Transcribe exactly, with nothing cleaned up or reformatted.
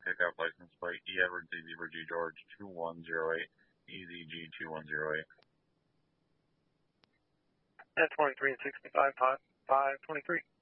pickup license plate E Edward Z Zebra G George two one zero eight, E Z G two one zero eight. At twenty-three and sixty-five, five twenty-three.